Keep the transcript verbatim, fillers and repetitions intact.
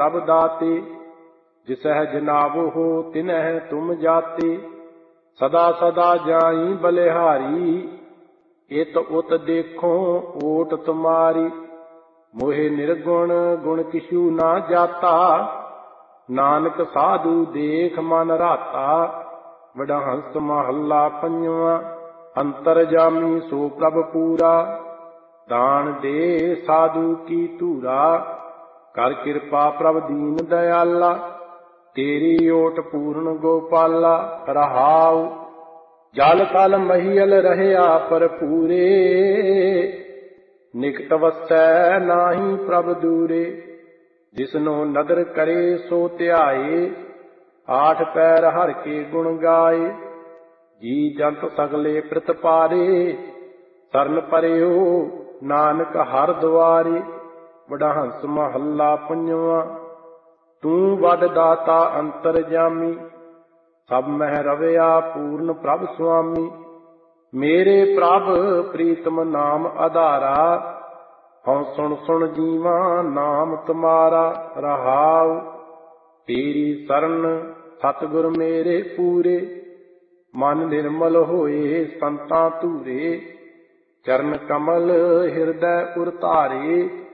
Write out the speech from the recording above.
प्रभ दाते, जिसह जनावो हो तिनह तुम जाते। सदा सदा जाई बलिहारी, इत उत देखो ओट तुम्हारी। मोहे निर्गुण गुण किछु ना जाता, नानक साधु देख मन राता। वडहंस महला पंजवा, अंतरजामी सो प्रभ पूरा। दान दे साधु की धूरा, कर कृपा प्रभ दीन दयाला। तेरी ओट पूर्ण गोपाला। रहाउ जल थल महियल रहया पर पूरे, निकट वसै नाही प्रभ दूरे। जिसनो नदर करे सो ध्याए, आठ पैर हर के गुण गाए। जी जंत सगले प्रतपारे, सरन परियो नानक हर द्वारे। वडहंस महला पंजवा, तू वड दाता अंतरजामी। सब मह रवया पूर्ण प्रभ स्वामी। मेरे प्रभ प्रीतम नाम आधारा, हऊँ सुन सुन जीवा नाम तुम्हारा। रहाउ तेरी सरन सतगुर मेरे पूरे, मन निर्मल होए संतां धूरे। चरण कमल हिरदै उर धारे,